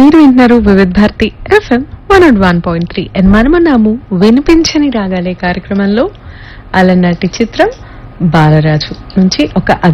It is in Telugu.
మీరు వింటున్నారు వివిధ భారతి ఎఫ్ఎం 101.3 అండ్ మనమన్నాము వినిపించని రాగాలే కార్యక్రమంలో అలనాటి చిత్రం బాలరాజు నుంచి ఒక